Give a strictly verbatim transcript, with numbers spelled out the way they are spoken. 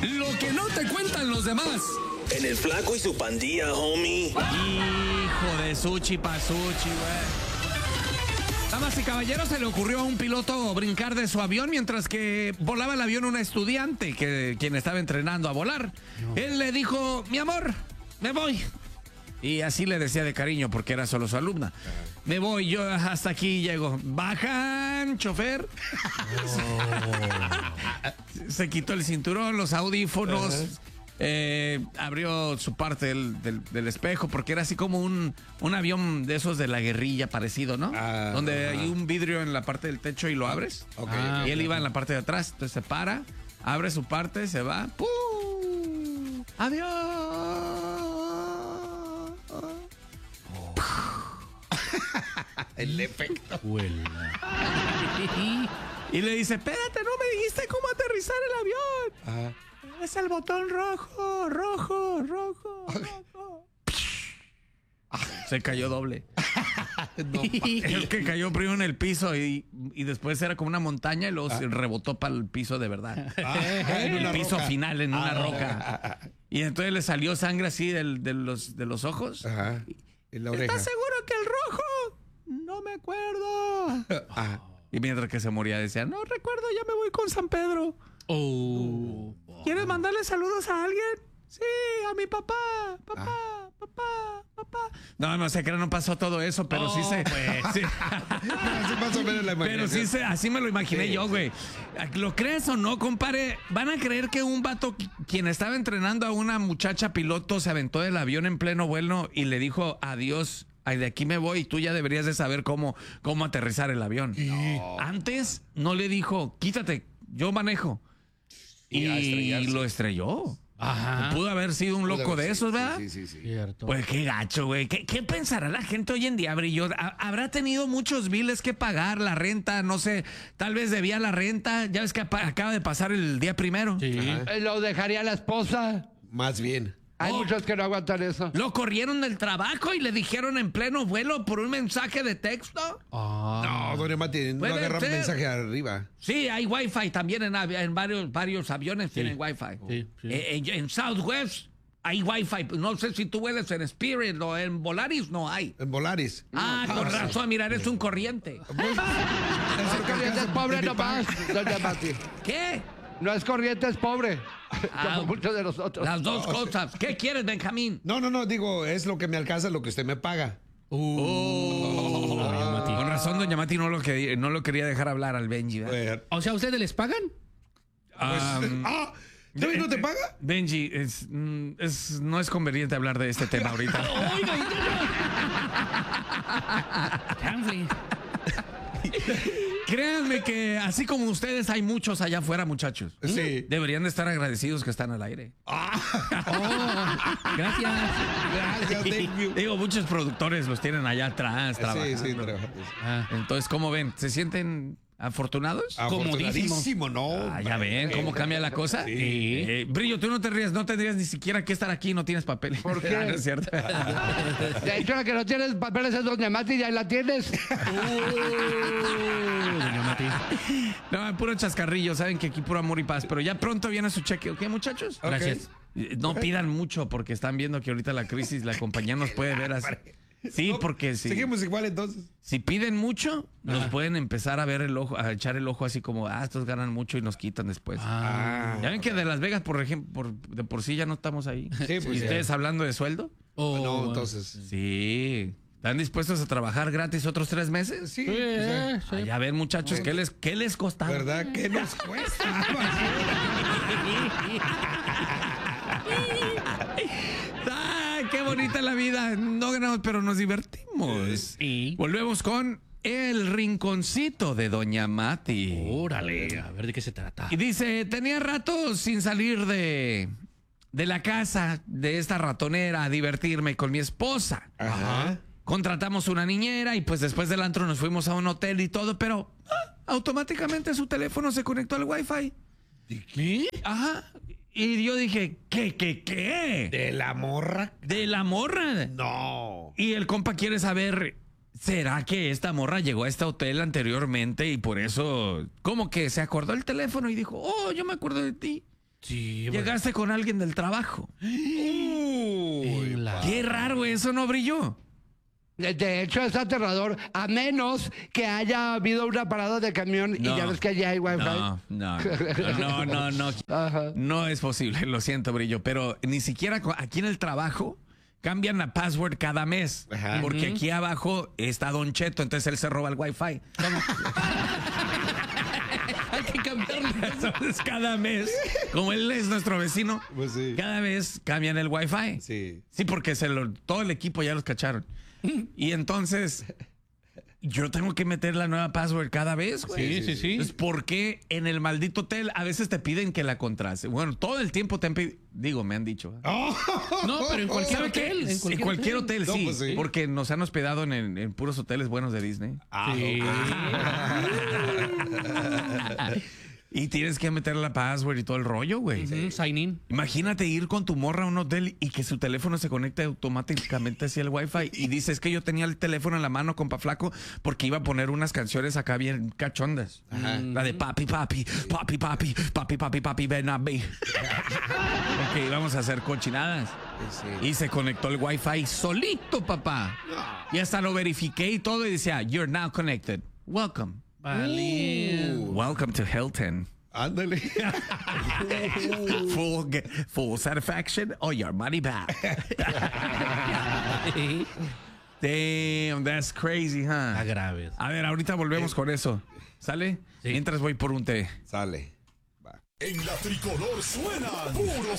Lo que no te cuentan los demás. En el Flaco y su pandilla, homie. Hijo de Suchi Pasuchi, güey. Damas y caballeros, se le ocurrió a un piloto brincar de su avión mientras que volaba el avión una estudiante, que, quien estaba entrenando a volar. No. Él le dijo, mi amor, me voy. Y así le decía de cariño porque era solo su alumna. Me voy, yo hasta aquí llego. Bajan, chofer. Oh. Se quitó el cinturón, los audífonos. Uh-huh. Eh, abrió su parte del, del, del espejo porque era así como un, un avión de esos de la guerrilla parecido, ¿no? Ah, donde uh-huh. hay un vidrio en la parte del techo y lo abres. Okay, ah, y él okay. iba en la parte de atrás. Entonces se para, abre su parte, se va. ¡Pum! ¡Adiós! Oh. El efecto. Y le dice, espérate, no me dijiste cómo aterrizar el avión. Ajá. Es el botón rojo, rojo, rojo, rojo. Se cayó doble. No, es que cayó primero en el piso y, y después era como una montaña y luego ah. se rebotó para el piso de verdad. Ah, en el piso roca. final, en una ah, roca. Y entonces le salió sangre así del, de, los, de los ojos. Ajá. Y la oreja. ¿Estás seguro que el rojo? No me acuerdo. Ah. Y mientras que se moría decía, no recuerdo, ya me voy con San Pedro. Oh. ¿Quieres mandarle saludos a alguien? Sí, a mi papá, papá, ah. papá, papá. No, no sé, que no pasó todo eso, pero oh, sí se... Pues. Sí. No, sí pasó menos la imaginación. Pero sí se, así me lo imaginé sí, yo, güey. Sí. ¿Lo crees o no, compadre? ¿Van a creer que un vato, quien estaba entrenando a una muchacha piloto, se aventó del avión en pleno vuelo y le dijo adiós? Ay, de aquí me voy y tú ya deberías de saber cómo, cómo aterrizar el avión. No. Antes no le dijo, quítate, yo manejo. Y, y lo estrelló. Ajá. Pudo haber sido un loco de esos, ¿verdad? Sí, sí, sí. Cierto. Pues qué gacho, güey. ¿Qué, ¿Qué pensará la gente hoy en día, Brillo? ¿Habrá tenido muchos biles que pagar? La renta, no sé, tal vez debía la renta. Ya ves que acaba de pasar el día primero. Sí. Lo dejaría la esposa. Más bien. Hay oh, muchos que no aguantan eso. Lo corrieron del trabajo y le dijeron en pleno vuelo por un mensaje de texto. Oh. No, doña Mati, no agarra un mensaje arriba. Sí, hay wifi también en, en varios, varios aviones sí. tienen wifi. Sí, sí. Eh, en, en Southwest hay wifi. No sé si tú vuelas en Spirit o en Volaris, no hay. En Volaris. Ah, no, con razón, sí. Mirar, es un corriente. Pues, el corriente es pobre nomás, doña Mati. ¿Qué? No es corriente, es pobre. Ah, como muchos de nosotros. Las dos cosas. ¿Qué quieres, Benjamín? No, no, no, digo, es lo que me alcanza, lo que usted me paga. Uh, oh, oh, con razón, doña Mati no lo, quería, no lo quería dejar hablar al Benji. ¿Verdad? O sea, ¿ustedes les pagan? Pues, um, ah, ¿David no te paga? Benji, es, es, no es conveniente hablar de este tema ahorita. Oiga, Créanme que así como ustedes hay muchos allá afuera, muchachos. Sí. Deberían de estar agradecidos que están al aire. Ah. Oh, gracias. Gracias, thank you. Digo, muchos productores los tienen allá atrás trabajando. Sí, sí, trabajando. Ah, entonces, ¿cómo ven? ¿Se sienten afortunados? Afortunadísimo, no. Ah, ya ven cómo cambia la cosa. Sí. Eh, Brillo, tú no te rías, no tendrías ni siquiera que estar aquí, no tienes papeles. ¿Por qué? ¿No es cierto? De hecho, la que no tienes papeles es doña Mati, ya la tienes. Uh, doña Mati. No, puro chascarrillo, saben que aquí puro amor y paz, pero ya pronto viene su cheque, ¿ok, muchachos? Okay. Gracias. No okay. pidan mucho porque están viendo que ahorita la crisis, la compañía nos puede ver así. Sí, no, porque si seguimos igual entonces. Si piden mucho, nos ah. pueden empezar a ver el ojo, a echar el ojo así como, ah, estos ganan mucho y nos quitan después. Ah. Ya ven que de Las Vegas, por ejemplo, por, de por sí ya no estamos ahí. Sí, pues, ¿y ustedes hablando de sueldo? Oh, no, entonces. Sí. ¿Están dispuestos a trabajar gratis otros tres meses? Sí. sí, pues, sí. Ah, ya ven, muchachos, ¿qué les, qué les costaba? ¿Verdad? ¿Qué nos cuesta? ¡Qué bonita la vida! No ganamos, pero nos divertimos. Sí. Volvemos con el rinconcito de doña Mati. Órale, a ver de qué se trata. Y dice, tenía rato sin salir de, de la casa de esta ratonera a divertirme con mi esposa. Ajá. Contratamos una niñera y pues después del antro nos fuimos a un hotel y todo, pero ah, automáticamente su teléfono se conectó al wifi. ¿De qué? Ajá. Y yo dije, ¿qué, qué, qué? ¿De la morra? ¿De la morra? No. Y el compa quiere saber, ¿será que esta morra llegó a este hotel anteriormente y por eso como que se acordó el teléfono y dijo, oh, yo me acuerdo de ti? Sí, Llegaste con alguien del trabajo. Uy, la- Qué raro, eso no brilló. De, de hecho, es aterrador, a menos que haya habido una parada de camión No. y ya ves que allá hay wifi. No, no, no, no, no. Ajá. No es posible, lo siento, Brillo, pero ni siquiera co- aquí en el trabajo cambian la password cada mes. Ajá. Porque aquí abajo está Don Cheto, entonces él se roba el wifi. Hay que cambiarle. Entonces cada mes, como él es nuestro vecino, Pues sí. cada vez cambian el wifi. Sí. Sí, porque se lo, todo el equipo ya los cacharon. Y entonces yo tengo que meter la nueva password cada vez, güey. Sí, sí, sí. Entonces, ¿por qué en el maldito hotel a veces te piden que la contrase? Bueno, todo el tiempo te han pedido, digo, me han dicho. No, pero en cualquier ¿Sabe qué? hotel. En cualquier, hotel, No, sí, pues sí. porque nos han hospedado en, en- en puros hoteles buenos de Disney. Sí. Y tienes que meter la password y todo el rollo, güey. Ujú, sign in. Imagínate ir con tu morra a un hotel y que su teléfono se conecte automáticamente hacia el wifi y dices que yo tenía el teléfono en la mano, compa flaco, porque iba a poner unas canciones acá bien cachondas. La de papi, papi, papi, papi, papi, papi, papi, ven a mí. Porque íbamos a hacer cochinadas. Y se conectó el wifi solito, papá. Y hasta lo verifiqué y todo y decía, you're now connected. Welcome. Vale. Welcome to Hilton. Ándale. Full, ge- full satisfaction or your money back. Damn, that's crazy, Está huh? grave. A ver, ahorita volvemos con eso. ¿Sale? Sí. Mientras voy por un té. Sale. Va. En la tricolor suenan puros